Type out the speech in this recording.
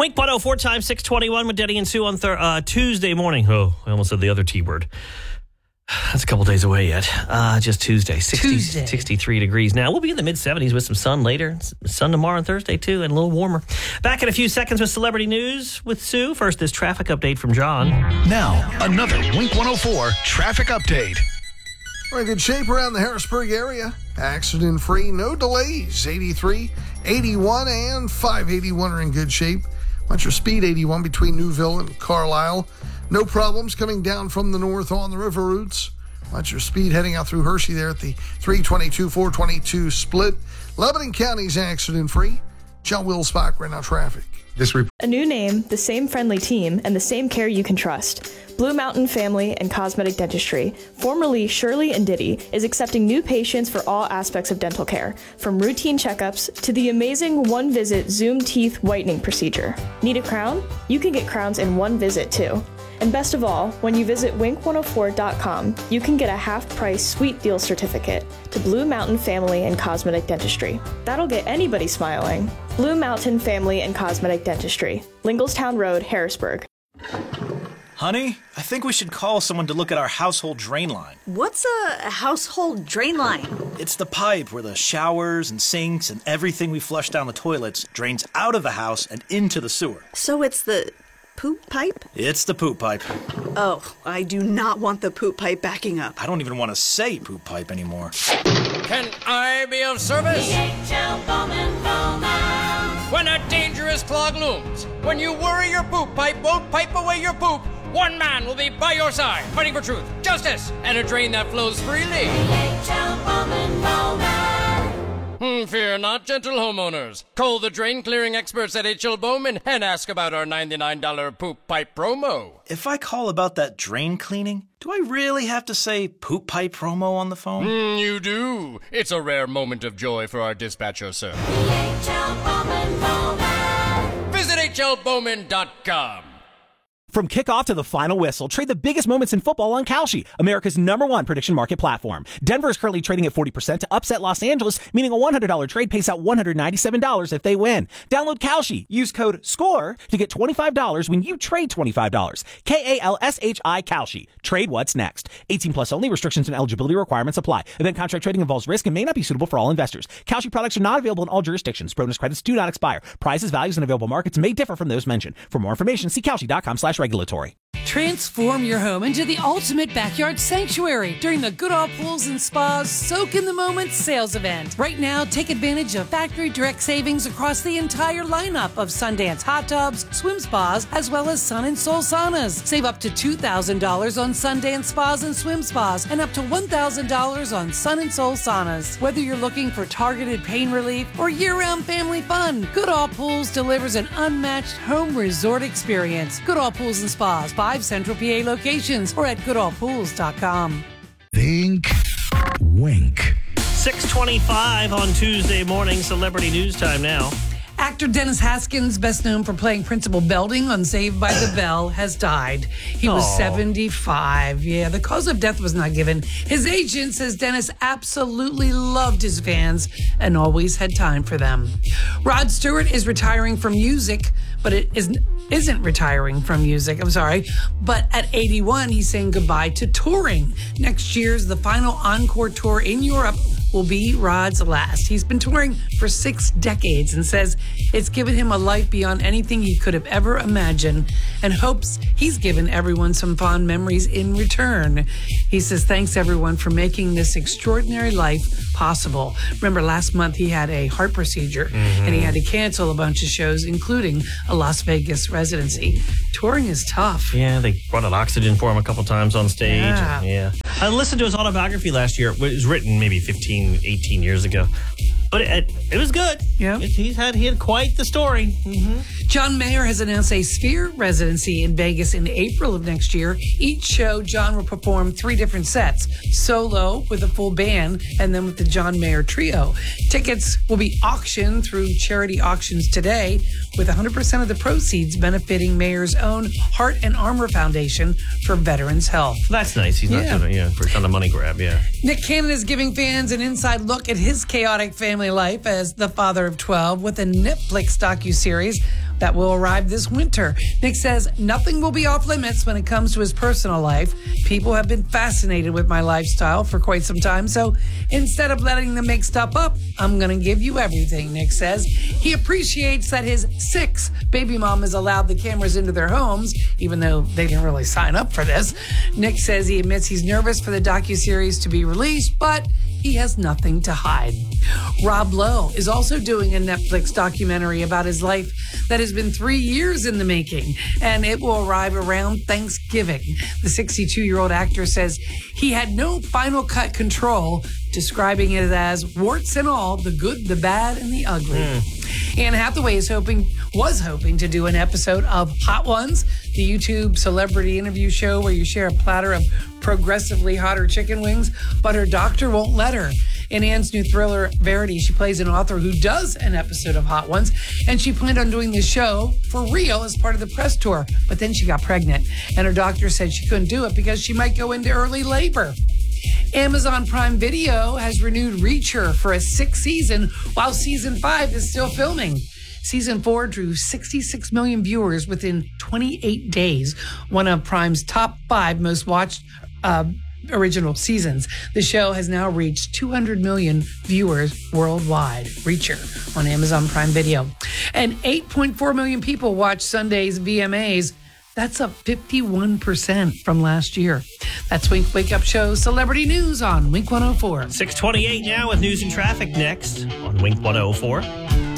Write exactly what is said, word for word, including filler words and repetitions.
Wink one oh four times six twenty-one with Denny and Sue on thir- uh, Tuesday morning. Oh, I almost said the other T word. That's a couple days away yet. Uh, just Tuesday. sixty, Tuesday. sixty-three degrees now. We'll be in the mid-seventies with some sun later. Sun tomorrow and Thursday, too, and a little warmer. Back in a few seconds with celebrity news with Sue. First, this traffic update from John. Now, another Wink one oh four traffic update. We're in good shape around the Harrisburg area. Accident-free, no delays. eighty-three, eighty-one, and five eighty-one are in good shape. Watch your speed, eighty-one between Newville and Carlisle. No problems coming down from the north on the river routes. Watch your speed heading out through Hershey there at the three twenty-two, four twenty-two split. Lebanon County's accident-free. John Wilsbach, right now traffic. This report. A new name, the same friendly team, and the same care you can trust. Blue Mountain Family and Cosmetic Dentistry, formerly Shirley and Diddy, is accepting new patients for all aspects of dental care, from routine checkups to the amazing one-visit Zoom teeth whitening procedure. Need a crown? You can get crowns in one visit, too. And best of all, when you visit wink one oh four dot com, you can get a half-price sweet deal certificate to Blue Mountain Family and Cosmetic Dentistry. That'll get anybody smiling. Blue Mountain Family and Cosmetic Dentistry, Lingelstown Road, Harrisburg. Honey, I think we should call someone to look at our household drain line. What's a household drain line? It's the pipe where the showers and sinks and everything we flush down the toilets drains out of the house and into the sewer. So it's the poop pipe? It's the poop pipe. Oh, I do not want the poop pipe backing up. I don't even want to say poop pipe anymore. Can I be of service? D H L Bowman Bowman. When a dangerous clog looms, when you worry your poop pipe won't pipe away your poop, one man will be by your side, fighting for truth, justice, and a drain that flows freely. D H L Bowman Bowman. Hmm, fear not, gentle homeowners. Call the drain clearing experts at H L Bowman and ask about our ninety-nine dollars poop pipe promo. If I call about that drain cleaning, do I really have to say poop pipe promo on the phone? Mm, you do. It's a rare moment of joy for our dispatcher, sir. D H L Bowman Bowman. Visit H L Bowman dot com. From kickoff to the final whistle, trade the biggest moments in football on Kalshi, America's number one prediction market platform. Denver is currently trading at forty percent to upset Los Angeles, meaning a one hundred dollars trade pays out one hundred ninety-seven dollars if they win. Download Kalshi. Use code SCORE to get twenty-five dollars when you trade twenty-five dollars. K A L S H I Kalshi. Trade what's next. eighteen plus only. Restrictions and eligibility requirements apply. Event contract trading involves risk and may not be suitable for all investors. Kalshi products are not available in all jurisdictions. Bonus credits do not expire. Prices, values, and available markets may differ from those mentioned. For more information, see Kalshi dot com slash regulatory. Transform your home into the ultimate backyard sanctuary during the Goodall Pools and Spas Soak in the Moment sales event. Right now, take advantage of factory direct savings across the entire lineup of Sundance hot tubs, swim spas, as well as Sun and Soul saunas. Save up to two thousand dollars on Sundance spas and swim spas and up to one thousand dollars on Sun and Soul saunas. Whether you're looking for targeted pain relief or year-round family fun, Goodall Pools delivers an unmatched home resort experience. Goodall Pools and Spas, five Central P A locations or at goodall pools dot com. Think Wink. six twenty-five on Tuesday morning. Celebrity news time now. Actor Dennis Haskins, best known for playing Principal Belding on Saved by the Bell, has died. He was Aww. seventy-five. Yeah, the cause of death was not given. His agent says Dennis absolutely loved his fans and always had time for them. Rod Stewart is retiring from music, but it is, isn't retiring from music. I'm sorry. But at eighty-one, he's saying goodbye to touring. Next year's the final encore tour in Europe will be Rod's last. He's been touring for six decades and says it's given him a life beyond anything he could have ever imagined and hopes he's given everyone some fond memories in return. He says, thanks everyone for making this extraordinary life possible. Remember last month he had a heart procedure mm-hmm. and he had to cancel a bunch of shows, including a Las Vegas residency. Touring is tough. Yeah, they brought an oxygen for him a couple times on stage. Yeah. And, yeah. I listened to his autobiography last year. It was written maybe fifteen, eighteen years ago. But it, it was good. Yeah. It, he's had, he had quite the story. Mm-hmm. John Mayer has announced a Sphere residency in Vegas in April of next year. Each show, John will perform three different sets, solo with a full band, and then with the John Mayer Trio. Tickets will be auctioned through charity auctions today, with one hundred percent of the proceeds benefiting Mayer's own Heart and Armor Foundation for Veterans Health. That's nice. He's not Yeah. doing it yeah, for a ton of money grab, yeah. Nick Cannon is giving fans an inside look at his chaotic family life as the father of twelve with a Netflix docuseries. that will arrive this winter. Nick says nothing will be off limits when it comes to his personal life. People have been fascinated with my lifestyle for quite some time, so instead of letting them make stuff up, I'm going to give you everything, Nick says. He appreciates that his six baby mamas allowed the cameras into their homes, even though they didn't really sign up for this. Nick says he admits he's nervous for the docuseries to be released, but he has nothing to hide. Rob Lowe is also doing a Netflix documentary about his life that has been three years in the making, and it will arrive around Thanksgiving. The sixty-two-year-old actor says he had no final cut control, describing it as warts and all, the good, the bad, and the ugly. Mm. Anne Hathaway is hoping, was hoping to do an episode of Hot Ones, the YouTube celebrity interview show where you share a platter of progressively hotter chicken wings, but her doctor won't let her. In Anne's new thriller, Verity, she plays an author who does an episode of Hot Ones, and she planned on doing the show for real as part of the press tour, but then she got pregnant, and her doctor said she couldn't do it because she might go into early labor. Amazon Prime Video has renewed Reacher for a sixth season, while season five is still filming. Season four drew sixty-six million viewers within twenty-eight days, one of Prime's top five most watched uh, original seasons. The show has now reached two hundred million viewers worldwide. Reacher on Amazon Prime Video. And eight point four million people watched Sunday's V M As. That's up fifty-one percent from last year. That's Wink Wake Up Show Celebrity News on Wink one oh four. six twenty-eight now with news and traffic next on Wink one oh four.